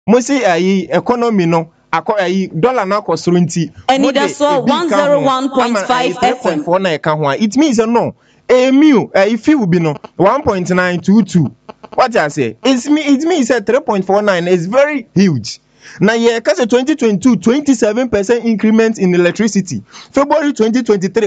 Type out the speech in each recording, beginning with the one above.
mo say ayi economy no ayi dollar na akosoro nti and that's so 101.5 FM 3.4 eka ho it means no if you be no 1.922 what I say it means that 3.49 is very huge. Now yeah, cause 2022 27% increment in electricity. February 2023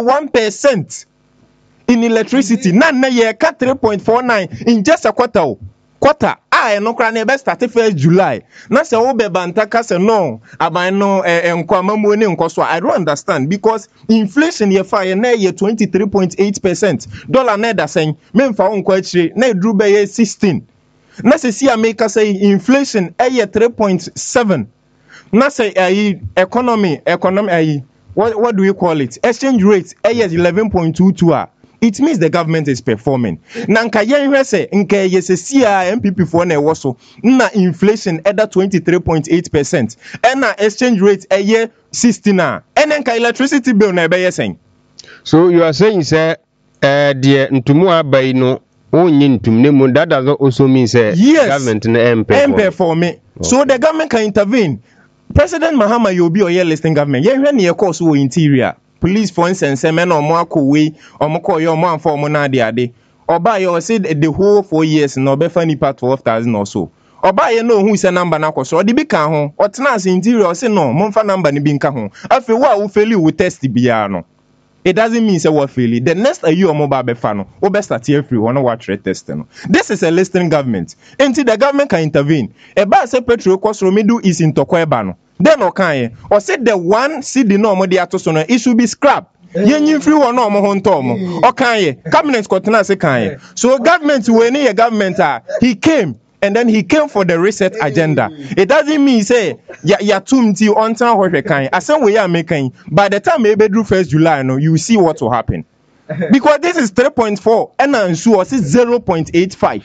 51% in electricity. Now yeah, 3.49 in just a quarter. No kra na be start 1st July. Na se wo be bantaka se no aban no enkwamamu ne nkoso. I don't understand because inflation ye fa ye na ye 23.8%. Dollar na da sen memfa wo nkwa chire na edru be ye 16. Na se si America say inflation ye 3.7. Na se economy what do you call it? Exchange rate ye 11.22. It means the government is performing. Nanka yen say nke yesesia MPP for na ewo so na inflation at 23.8% and na exchange rate year 16 na and nka electricity bill na be yesen. So you are saying say the ntumu abai no onyi ntumne mu that does also mean say yes, government na performing. So the government can intervene. President Mahama Yobi or listing government yen hwe ne course wo interior police for instance men or more way or more your man for monadi oba you said the whole 4 years no be funny part 12,000 or so oba you know who is a number na so the big ho or tenants interior say no monfa number ni bi nka ho afi wa wo fail you test bia no it doesn't mean say what fail the next you or mobile be fa no wo be start here free one watch test no this is a listening government until the government can intervene e ba say petrol cost middle is in Tokweba no then okay or say the one cedi no mo dey atoso no it should be scrap yen free one no mo ho ntom okay cabinet kotena say kan so government we ni government he came and then he came for the reset agenda. It doesn't mean say ya tumti on time hwe kan asan we ya making by the time e be do 1st July no you see what will happen because this is 3.4 and nsuo is 0.85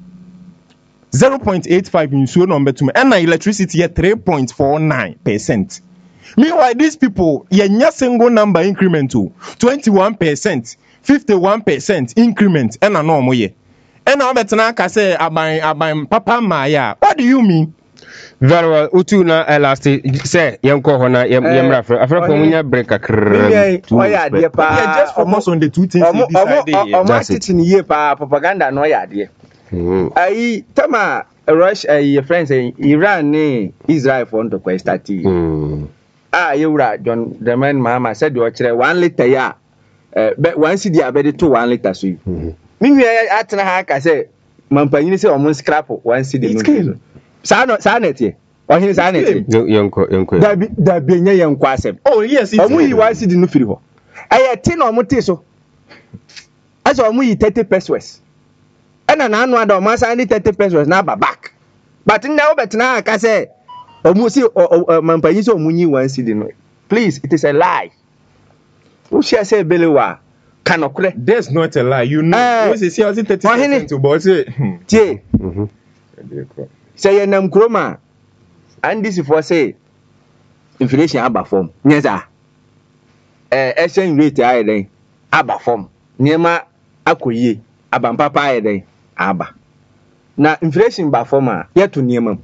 nsuo number 2 and electricity here 3.49%. Meanwhile these people yenya single number increment to 21%, 51% increment and no more ye. And now betna ka say aban papa maya. What do you mean? Very well. Utuna elastic say yanko hona yemra afra ko munya break akra. Oya de pa just focus on the two things we decided. Marketing ye pa propaganda no ya de. Ai tama Russia your friends Iran ne Israel for to quest start. Yewura John Dramani Mahama said you kire 1 liter ya 1 cedi abede to 1 liter so yi. Minwe atena ha ka say mampanyini say omon scrap 1 cedi no. Sa na tie. Ohini sa na tie. Yonko. Da bi nya yenko asem. Oh yes, it's omu yi 1 cedi no firi ho. Ti na omu te so. Asa omu yi 30 pesos. Ena na anu ada omu sa ni 30 pesos na back. But nda obetena ka say omu si mampanyi so omu yi 1 cedi no. Please, it is a lie. Who shall say belewa? Kanokure. That's not a lie. You know, we say 30% to boss it. Tie. Say yenam kroma. And this for say inflation aba form. Nyeza. Exchange rate aye den aba form. Niema akoyie aba papa aye den aba. Na inflation ba form a yeto niema.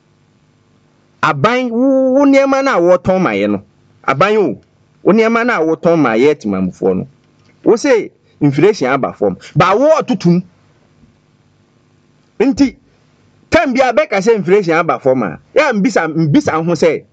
Aban wo niema na wo ton maye no. Aban wo niema na wo ton maye timamfo no. Wo say inflation aba form ba wo otutum nti kan bia be ka say inflation aba form a ya mbisa ho say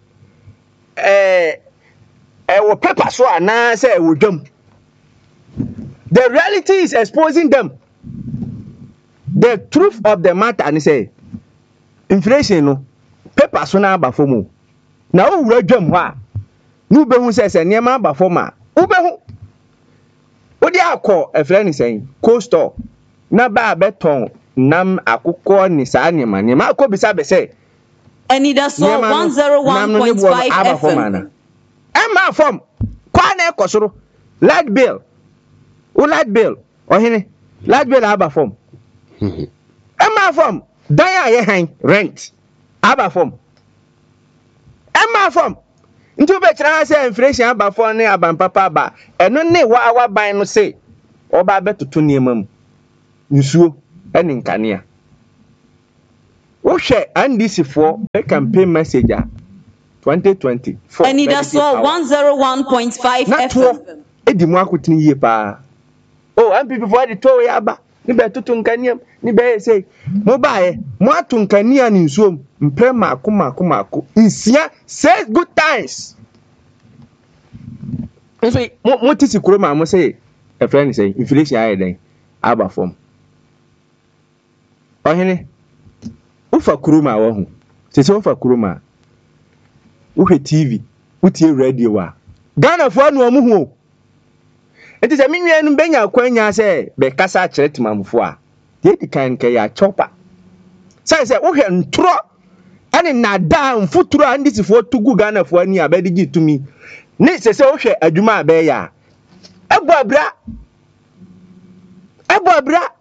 wo paper so ana say wo dwam. The reality is exposing them. The truth of the matter and say inflation no paper so na aba form na wo wura dwam ho a nu be hu say niema aba form a wo be hu Odi akọ efreni sen cold store na ba beton nam akụkọ ni sa niema akọ bisa be say Anida so 101.5 FM Emma form kwa na ekosoro light bill ohene light bill aba form Emma form dan aye han rent aba form Emma form nti be kira say inflation aba for ne aba papa ba eno ne wa ban no say oba betoto niema mu nsuo ene nkania Wohwe NDC for a campaign message 2020 and it saw 101.5 FM. Edi mu akotini yie pa. Oh, MPP for the tow ya ba. Ni be tutu nkaniam, ni be say mo baaye, mo atu nkania ni nsuom, mpre mako. Nsia say good times. So mo tisi kuro ma mo say a friend say inflation aye den aba form. Ohene ufa kuro ma wo hu. Se ufa kuro ma. Uhe TV, utie radio wa. Ghana fo anu omu hu. Enti se minwe nu benya kwanya se be kasa kire timamfo a. Ye di kan ke ya chopa. Se uhe ntro ane nada mfuturo andisifo tugu Ghana fo ani abedi gitumi. Ni se uhe adwuma abe ya. Ebo abra.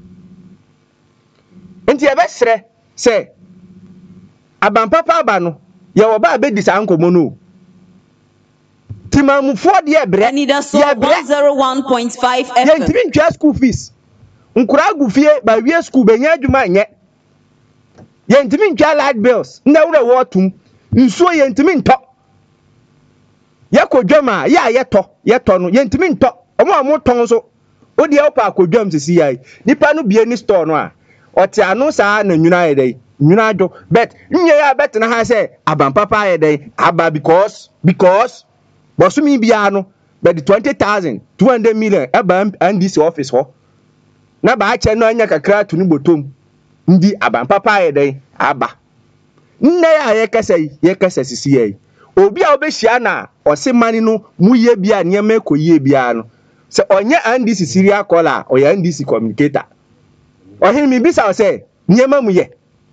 Enti ebe sere se abampapa aba no ye wo ba be disa ankomo no timamufo de ebre and it saw 101.5 FM. ye ntimi ntwa school fees nkura gufie ba wie school benya adwuma nye ye ntimi ntwa light bills na wura wo tum nsuo ye ntimi nto ye kodwama ye to no ye ntimi nto omo ton so odi e opa kodwam sisi yai nipa no bie ni store no a oti anu saa na nwuna ye dai nwuna do bet nye ya bet na ha say abampapa ye dai aba because bosumi bia no bet 20,000 200 million aba NDC office ho na ba ache no anya kakra to ni botom ndi abampapa ye dai aba nne ya ye kasa sisi yai obi a obehia na ose mani no mu ye bia ne ma ekoyie bia no se onye NDC serial caller o ya NDC communicator ohin mi bisa say nyema mu ye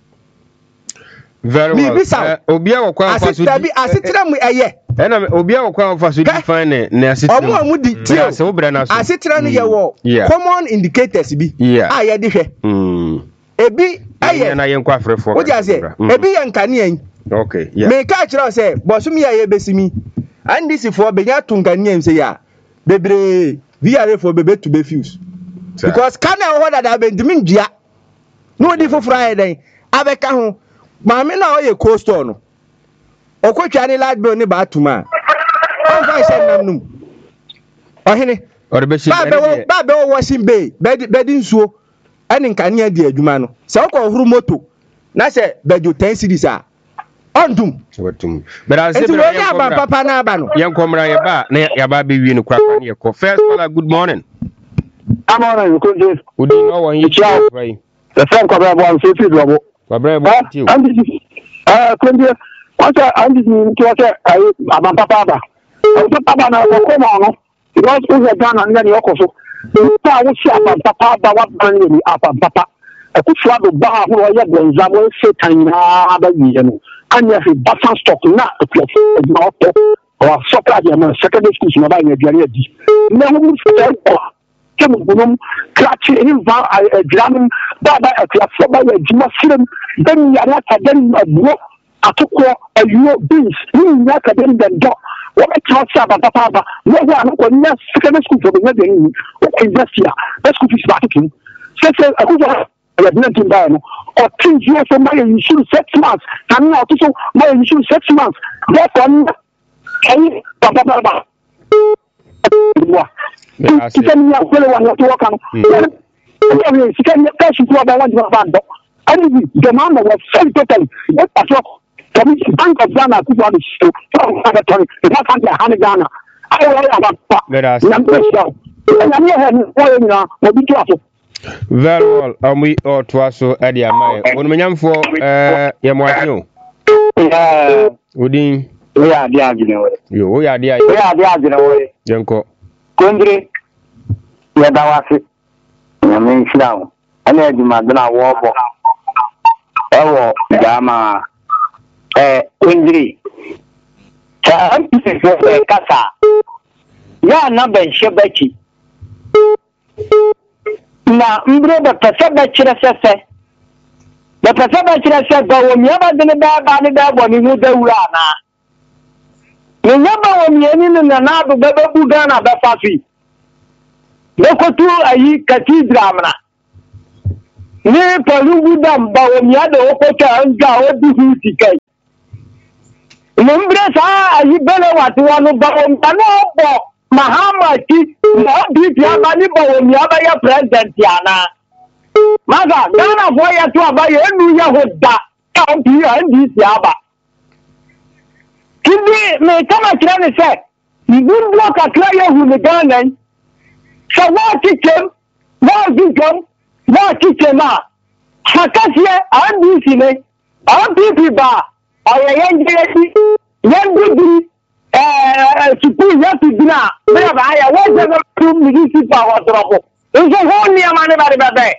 very well obia wo kwa fa so di asetira mu eye na obia wo kwa fa so define na asetira omo di tio se wo bra na so asetira no ye wo common indicators bi a ye de hwe ebi aye na ye nkwa afrefo o dia say ebi ye nkane an okay yeah me ka kira say bosumi ya ye besimi andisi for benya tunkane an say ya bebre VRA for bebe to be fuse because kana ho da bendimi ndua no di for Friday abeka ho maame na o ye cold store no okotwa ni light bill ni ba atuma on fa se nam num ohene orebeshi ba be washing bay bedi nsuo ani nkane adi adwuma no se okọ huru moto na se bejo 10 cities a ondum wetum but as say ba papa na aba no yen komra ye ba na ya ba be wi no kwakwa ne ko first caller good morning amona ko je udi no won yi right the same kwabra bo am so fi do bo kwabra bo ti konje kwata andi ni kwata ai abampapa aba papa na ko mo no because we have done and then yokoso pa wo si abampapa aba wa ban ni abampapa akufu ado ba ho ya bonza mo setan na aba yi no anya fi buffer stock na akufu na oto or soccer ya na secondary school na ba nya diare adi na ho mu fi kemu bunum krachi in va drum baba akufu ba ya jima film then ya na ta den abuo atoko ayuo beans ni nya ka den den do what trust about papa no wa no ko nya secondary school for the ni o invest ya school fees back to say akufu ya bin tin ba no or things you so my you should 6 months and now so my you should 6 months therefore kai papa sikani ya kwele wa watu wakano ndio sikani kashi kwa ba watu bando and the mama was very totally what at work commission bank of Ghana ku wa show from Ghana it has on the hand Ghana I about very well we ought to also adi amai wonu menyamfo ye moatio odin we are dia gine we are dia gine we yenko kondre ya dawase nyame nshirawo ana adwuma dana wo bo ewo dama kondre ta ampi se kasa ya na ben shebaki na mbro da tasaba kira sese da tasaba kira sese ba wo miaba de ba ni da bo ni mu da wura na ni nyaba wo mieni na na do ba bu Ghana ba fafi ne ko tu ayi cathedral amna Ni Palugu Dam, Bawamia, the Okota, and Gao, the Husikai. Numbresa, you better what you want to Bawam, Mahama, no deep Yamani, Bawamia, President Yana. Maga, Ghana boy at you by New Yahuda, County and this Yaba. Kindi, me come at China say, you didn't block a clear who the Ghana. So what kitchen, what become, what kitchen are. Hakasia, I'm busy, I'm busy bar, or a young lady, young good, suppose you have to dinner. Whenever I was to municipal or trouble. It's a whole near money by the back.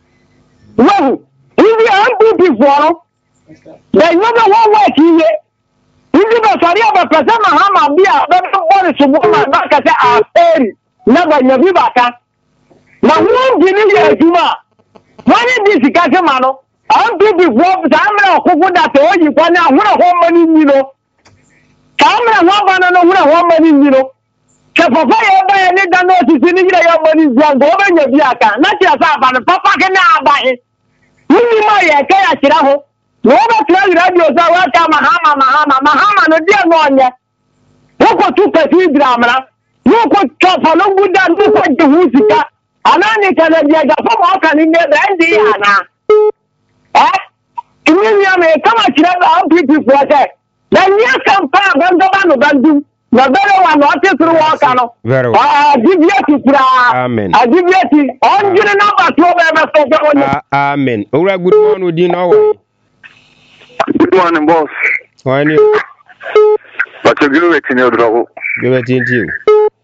Well, if you are busy for, there's never one way here. If you are sorry about President Mahama, be a better one to woman back at our parents. Never never back. Now, one guinea, Juma. When it is a Casamano, I'm busy for Zamra, who would have told you one hour, one money, you know. Camera, one money, you know. Kapapa, I need to know to see your money, young woman, your Biaka, not just about the Papa can now buy it. You my Kayakiraho. No one tell you that you're Mahama, no dear one yet. Who could two petty drama? Who could chop a long good and look like the Wusika? And I can get a walk in the Indiana. Eh? Communion may come at you out people for that. Then you can come and the man do. The better one, not to walk. Very well. I give you to Amen. I give you on your number 12. Amen. All right, good morning, with you know. Good morning, boss. Why you? But you give it in your trouble. Give it into you.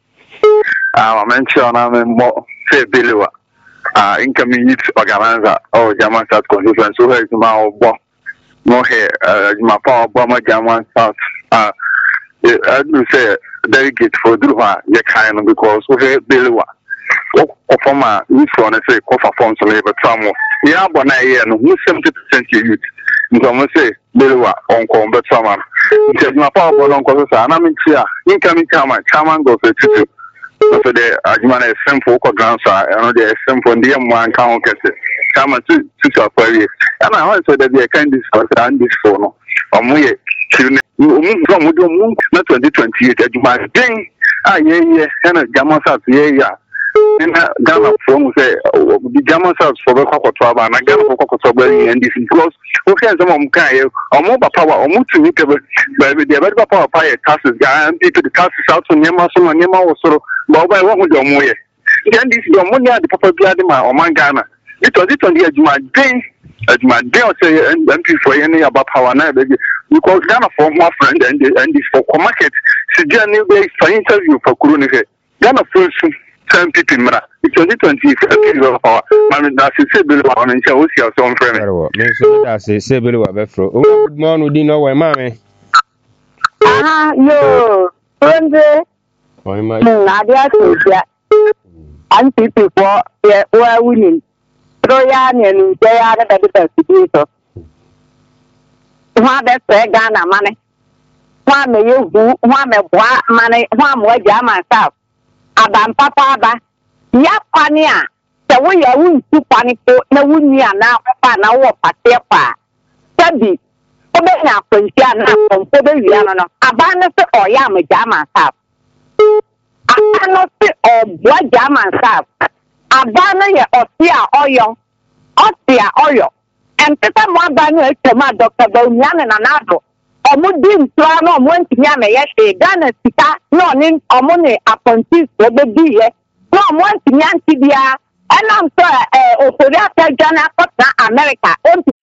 I mentioned I'm more say Billy. Incoming youth organizer or German South constituency. So here's my boss. No here, my power bomber German South. I do say delegate for Druha, you kind because we have Billy. From a youth on a say, offer forms of labor trauma. Yeah, but I am 70% youth. I'm say, Billy, on combat summer. Because my power bomb causes an amateur, incoming chairman goes to. So the Ajman is simple for grandson, and the simple DM1 count come to our query. And I also that we can discuss and this phone. We from not 2028 Ajman thing. Yeah, and a German South, yeah. And Ghana from say the German South for the Cocotraba and I got for Cocotraba and this because okay, some of Kaya or more power or more to meet but the power fire taxes and people the taxes out to Yama and Yama also. But by what would your way? Then this your money at the Papa Biadima or Mangana. It was it on the edge my day or say and for any about power now because Ghana for my friend and this for market. She just new day for interview for Kuruni. Ghana first 10 people mra. It's 2020 power. Man, that's a bill on and show you some friend. That's a bill of Befro. Good morning, would you know where, mammy? Yo, Nadia, and people were winning. Troyan and they are the best people. One that's Ghana money. One may you do, one may want money, one more jam myself. Abam papa, Yapania. So we are win to panic, no wunya now, na wo patepa. Sabi, Obena Puntiana from Pobiano, Abana or Yama Jama Sap. Abana or Blood Jama Sap. Abana or Tia oil, Ostia oil, and Pepper Mabana to my Dr. Bonian and Anado. Omudin Plano went to Yama yesterday, Ghana Sita, no name or money upon this, the dear. No one to Yankee, and I'm sorry, Ghana, America.